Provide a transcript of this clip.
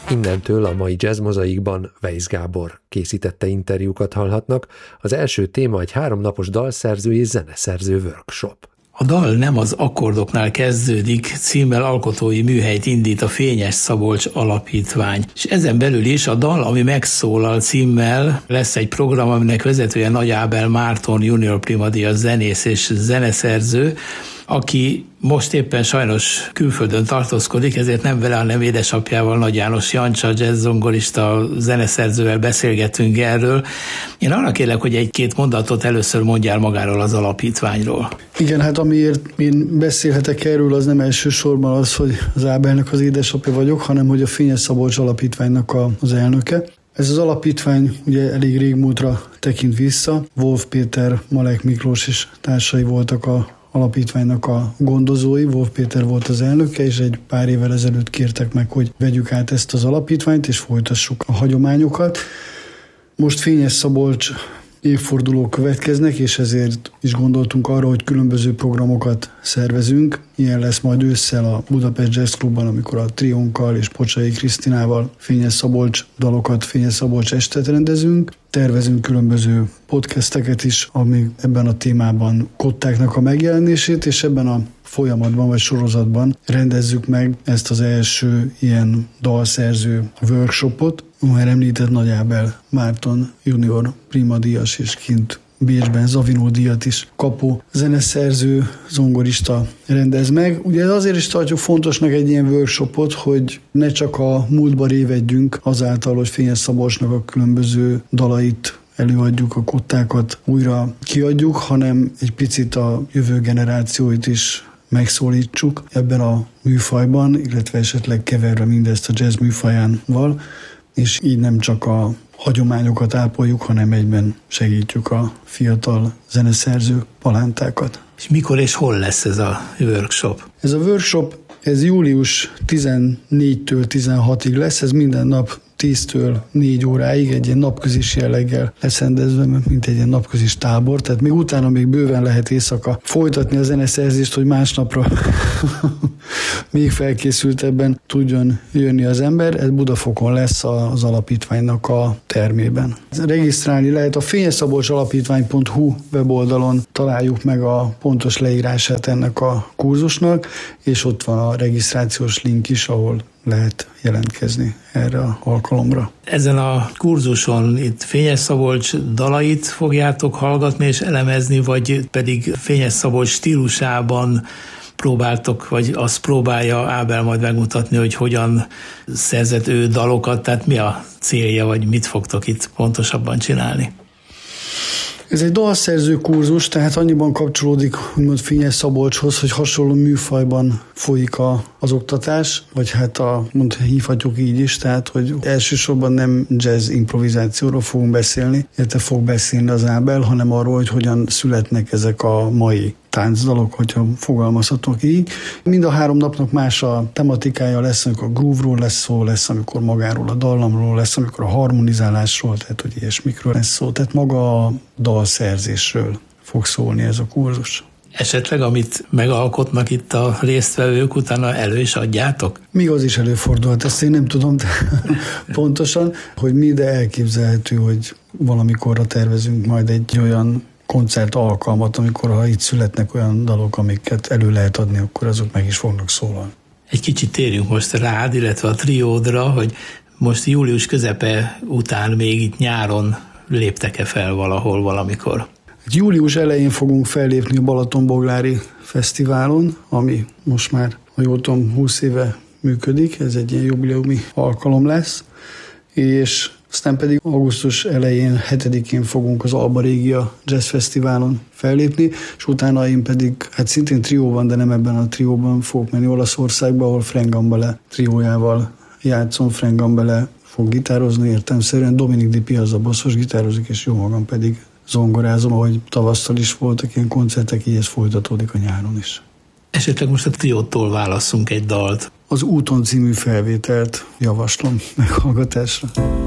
Innentől a mai Jazz Mozaikban Weisz Gábor készítette interjúkat hallhatnak. Az első téma egy 3 napos dalszerző és zeneszerző workshop. A dal nem az akkordoknál kezdődik címmel alkotói műhelyt indít a Fényes Szabolcs Alapítvány. És ezen belül is a dal, ami megszólal címmel lesz egy program, aminek vezetője Nagy Ábel Márton junior primadíjas zenész és zeneszerző, aki most éppen sajnos külföldön tartózkodik, ezért nem vele, hanem édesapjával, Nagy János Jancsa, jazzzongorista zeneszerzővel beszélgetünk erről. Én arra kérlek, hogy egy-két mondatot először mondjál magáról az alapítványról. Igen, hát amiért én beszélhetek erről, az nem elsősorban az, hogy az Ábelnek az édesapja vagyok, hanem hogy a Fényes Szabolcs Alapítványnak az elnöke. Ez az alapítvány ugye elég régmúltra tekint vissza. Wolf Péter, Malek Miklós és társai voltak a alapítványnak a gondozói, Wolf Péter volt az elnöke, és egy pár évvel ezelőtt kértek meg, hogy vegyük át ezt az alapítványt, és folytassuk a hagyományokat. Most Fényes Szabolcs évfordulók következnek, és ezért is gondoltunk arra, hogy különböző programokat szervezünk. Ilyen lesz majd ősszel a Budapest Jazz Clubban, amikor a Triónkkal és Pocsai Krisztinával Fényes Szabolcs dalokat, Fényes Szabolcs estet rendezünk. Tervezünk különböző podcasteket is, amik ebben a témában kottáknak a megjelenését, és ebben a folyamatban vagy sorozatban rendezzük meg ezt az első ilyen dalszerző workshopot. Már említett Nagy Ábel Márton junior primadíjas és kint Bécsben Zavinó díjat is kapó zeneszerző, zongorista rendez meg. Ugye azért is tartjuk fontosnak egy ilyen workshopot, hogy ne csak a múltba révedjünk azáltal, hogy Fényes Szabolcsnak a különböző dalait előadjuk, a kottákat újra kiadjuk, hanem egy picit a jövő generációit is megszólítsuk ebben a műfajban, illetve esetleg keverve mindezt a jazz műfajánval, és így nem csak a hagyományokat ápoljuk, hanem egyben segítjük a fiatal zeneszerző palántákat. És mikor és hol lesz ez a workshop? Ez a workshop, ez július 14-től 16-ig lesz, ez minden nap 10-től 4 óráig egy ilyen napközis jelleggel lesz rendezve, mint egy ilyen napközis tábor, tehát még utána még bőven lehet éjszaka folytatni a zeneszerzést, hogy másnapra még felkészültebben tudjon jönni az ember. Ez Budafokon lesz az alapítványnak a termében. Regisztrálni lehet a fényesszabolcsalapítvány.hu weboldalon, találjuk meg a pontos leírását ennek a kurzusnak, és ott van a regisztrációs link is, ahol lehet jelentkezni erre az alkalomra. Ezen a kurzuson itt Fényes Szabolcs dalait fogjátok hallgatni és elemezni, vagy pedig Fényes Szabolcs stílusában próbáltok, vagy azt próbálja Ábel majd megmutatni, hogy hogyan szerzett ő dalokat, tehát mi a célja, vagy mit fogtok itt pontosabban csinálni? Ez egy dalszerző kurzus, tehát annyiban kapcsolódik úgymond Fényes Szabolcshoz, hogy hasonló műfajban folyik az oktatás, vagy hát hívhatjuk így is, tehát hogy elsősorban nem jazz improvizációról fogunk beszélni, illetve fog beszélni az Ábel, hanem arról, hogy hogyan születnek ezek a mai táncdalok, hogyha fogalmazhatok így. Mind a 3 napnak más a tematikája lesz, amikor a groove-ról lesz szó, lesz, amikor magáról a dallamról lesz, amikor a harmonizálásról, tehát hogy ilyesmikről lesz szó. Tehát maga a dalszerzésről fog szólni ez a kurzus. Esetleg, amit megalkotnak itt a résztvevők, utána elő is adjátok? Még az is előfordulhat, ezt én nem tudom pontosan, hogy mi, de elképzelhető, hogy valamikorra tervezünk majd egy olyan koncert alkalmat, amikor ha itt születnek olyan dalok, amiket elő lehet adni, akkor azok meg is fognak szólalni. Egy kicsit térjünk most rád, illetve a triódra, hogy most július közepe után még itt nyáron léptek-e fel valahol, valamikor? Július elején fogunk fellépni a Balatonboglári Fesztiválon, ami most már, ha jól tudom, 20 éve működik, ez egy ilyen jubileumi alkalom lesz, és aztán pedig augusztus elején, 7-én fogunk az Alba Regia Jazz Fesztiválon fellépni, és utána én pedig, hát szintén trióban, de nem ebben a trióban fogok menni Olaszországba, ahol Frank Gambale triójával játszom. Frank Gambale fog gitározni, értelemszerűen Dominic Di Piazza basszos gitározik, és jó magam pedig zongorázom, ahogy tavasszal is voltak ilyen koncertek, így ez folytatódik a nyáron is. Esetleg most a triótól válasszunk egy dalt. Az Úton című felvételt javaslom meghallgatásra.